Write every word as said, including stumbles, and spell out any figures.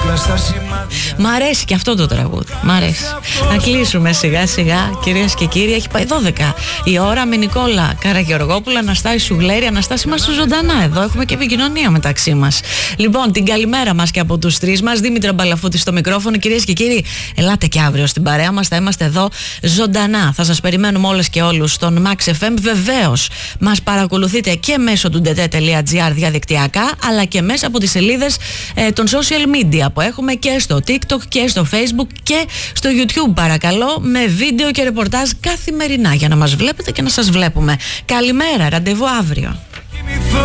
Μ' αρέσει και αυτό το τραγούδι. Μ' αρέσει. Να κλείσουμε σιγά σιγά, κυρίες και κύριοι. Έχει πάει δώδεκα η ώρα με Νικόλα Καραγεωργόπουλα, Αναστάση Σουγλέρη. Αναστάση, είμαστε ζωντανά εδώ. Έχουμε και επικοινωνία μεταξύ μας. Λοιπόν, την καλημέρα μας και από τους τρεις μας. Δήμητρα Μπαλαφούτη στο μικρόφωνο. Κυρίες και κύριοι, ελάτε και αύριο στην παρέα μας. Θα είμαστε εδώ ζωντανά. Θα σας περιμένουμε όλες και όλους στον Max εφ εμ. Βεβαίως, μας παρακολουθείτε και μέσω του ντε ντε τελεία τζι άρ διαδικτυακά, αλλά και μέσα από τις σελίδες ε, των social media που έχουμε και στο TikTok και στο Facebook και στο YouTube, παρακαλώ, με βίντεο και ρεπορτάζ καθημερινά για να μας βλέπετε και να σας βλέπουμε. Καλημέρα, ραντεβού αύριο.